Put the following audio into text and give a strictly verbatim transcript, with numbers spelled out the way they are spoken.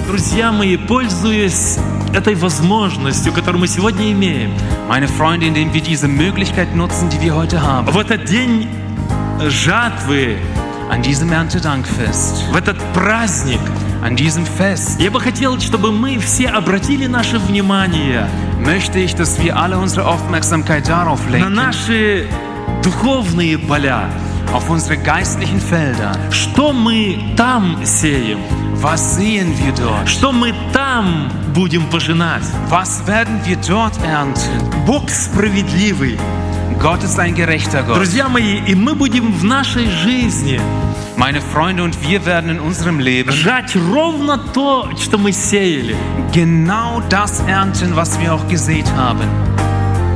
Друзья мои, пользуясь этой возможностью, которую мы сегодня имеем, Meine Freunde, indem wir diese Möglichkeit nutzen, die wir heute haben, в этот день жатвы, an diesem Erntedankfest, в этот праздник, an diesem Fest, я бы хотел, чтобы мы все обратили наше внимание möchte ich, dass wir alle unsere Aufmerksamkeit darauf на lenken, наши духовные поля. auf unsere geistlichen Felder. Что мы там сеем? Was sehen wir dort? Что мы там будем пожинать? Was werden wir dort ernten? Бог справедливый. Gott ist ein gerechter Gott. Друзья мои, и мы будем в нашей жизни Meine Freunde, und wir werden in unserem Leben жать ровно то, что мы сеяли. genau das ernten, was wir auch gesät haben.